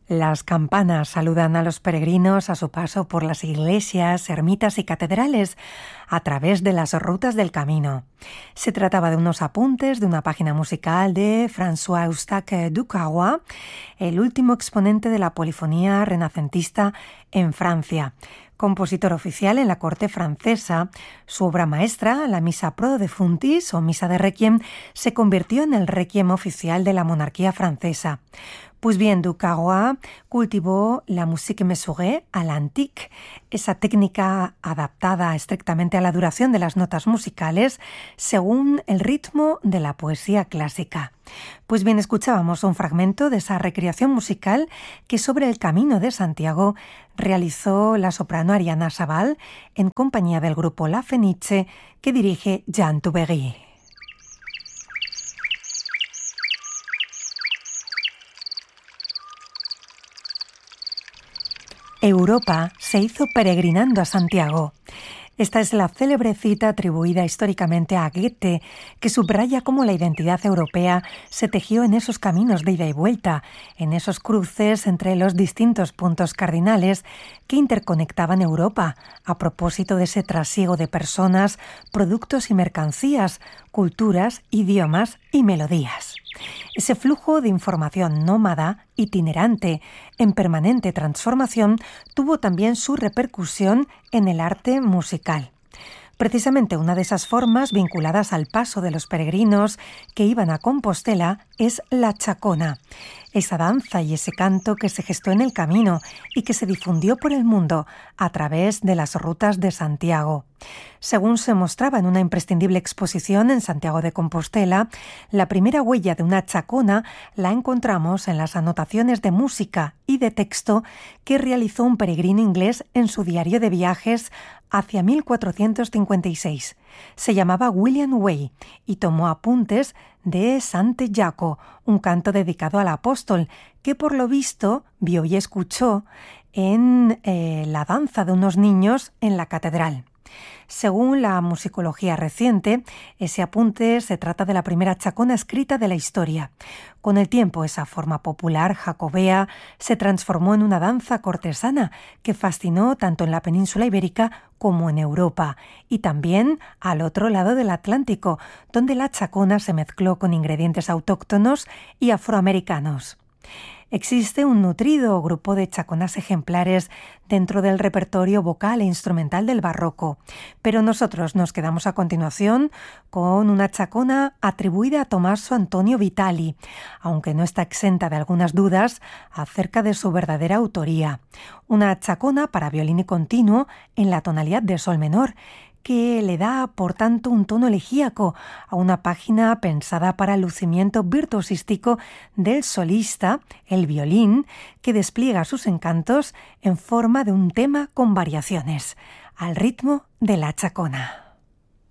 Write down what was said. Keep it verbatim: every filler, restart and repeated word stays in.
Las campanas saludan a los peregrinos a su paso por las iglesias, ermitas y catedrales a través de las rutas del camino. Se trataba de unos apuntes de una página musical de François-Eustache Ducaurois, el último exponente de la polifonía renacentista en Francia. Compositor oficial en la corte francesa, su obra maestra, la Missa pro defunctis o Misa de Requiem, se convirtió en el Requiem oficial de la monarquía francesa. Pues bien, Ducaurois cultivó la musique mesurée à l'antique, esa técnica adaptada estrictamente a la duración de las notas musicales según el ritmo de la poesía clásica. Pues bien, escuchábamos un fragmento de esa recreación musical que sobre el Camino de Santiago realizó la soprano Ariana Sabal en compañía del grupo La Fenice que dirige Jean Toubery. Europa se hizo peregrinando a Santiago. Esta es la célebre cita atribuida históricamente a Goethe, que subraya cómo la identidad europea se tejió en esos caminos de ida y vuelta, en esos cruces entre los distintos puntos cardinales que interconectaban Europa, a propósito de ese trasiego de personas, productos y mercancías, culturas, idiomas y melodías. Ese flujo de información nómada, itinerante, en permanente transformación, tuvo también su repercusión en el arte musical. Precisamente una de esas formas vinculadas al paso de los peregrinos que iban a Compostela es la chacona, esa danza y ese canto que se gestó en el camino y que se difundió por el mundo a través de las rutas de Santiago. Según se mostraba en una imprescindible exposición en Santiago de Compostela, la primera huella de una chacona la encontramos en las anotaciones de música y de texto que realizó un peregrino inglés en su diario de viajes hacia mil cuatrocientos cincuenta y seis. Se llamaba William Way y tomó apuntes de Sante Jaco, un canto dedicado al apóstol, que por lo visto vio y escuchó en eh, la danza de unos niños en la catedral. Según la musicología reciente, ese apunte se trata de la primera chacona escrita de la historia. Con el tiempo, esa forma popular jacobea se transformó en una danza cortesana que fascinó tanto en la península ibérica como en Europa, y también al otro lado del Atlántico, donde la chacona se mezcló con ingredientes autóctonos y afroamericanos. Existe un nutrido grupo de chaconas ejemplares dentro del repertorio vocal e instrumental del barroco, pero nosotros nos quedamos a continuación con una chacona atribuida a Tommaso Antonio Vitali, aunque no está exenta de algunas dudas acerca de su verdadera autoría. Una chacona para violín y continuo en la tonalidad de sol menor, que le da, por tanto, un tono elegíaco a una página pensada para el lucimiento virtuosístico del solista, el violín, que despliega sus encantos en forma de un tema con variaciones, al ritmo de la chacona.